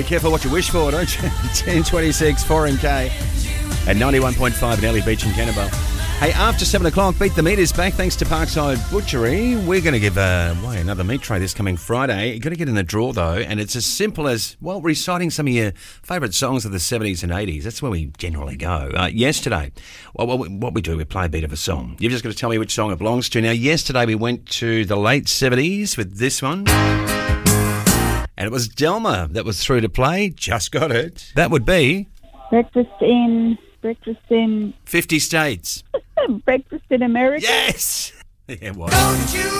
be careful what you wish for, don't you? 1026 4MK at 91.5 at Ellie Beach in Canberra. Hey, after 7 o'clock, Beat the Meat is back thanks to Parkside Butchery. We're going to give away another meat tray this coming Friday. You've got to get in the draw, though, and it's as simple as, well, reciting some of your favourite songs of the 70s and 80s. That's where we generally go. Yesterday, what we do, we play a beat of a song. You've just got to tell me which song it belongs to. Now, yesterday we went to the late 70s with this one. And it was Delma that was through to play. Just got it. That would be... Breakfast in 50 states. Breakfast in America. Yes! Yeah, it was. Don't you